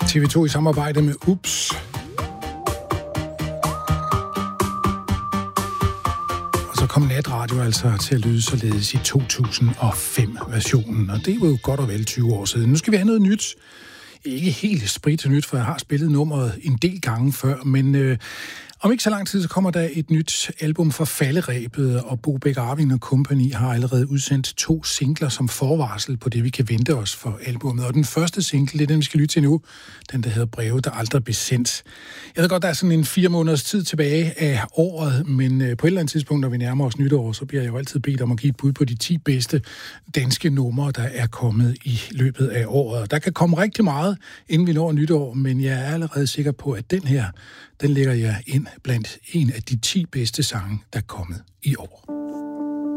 TV2 i samarbejde med UPS. Og så kom natradio altså til at lyde således i 2005-versionen, og det var jo godt og vel 20 år siden. Nu skal vi have noget nyt. Ikke helt spritnyt, for jeg har spillet nummeret en del gange før, men om ikke så lang tid, så kommer der et nyt album fra Falderebet, og Bo Bech Arving og Company har allerede udsendt 2 singler som forvarsel på det, vi kan vente os for albummet. Og den første single, det er den, vi skal lytte til nu, den der hedder Breve, der aldrig blev sendt. Jeg ved godt, der er sådan en 4 måneders tid tilbage af året, men på et eller andet tidspunkt, når vi nærmer os nytår, så bliver jeg jo altid bedt om at give et bud på de 10 bedste danske numre, der er kommet i løbet af året. Der kan komme rigtig meget, inden vi når nytår, men jeg er allerede sikker på, at den her, den lægger jeg ind blandt en af de 10 bedste sange, der er kommet i år.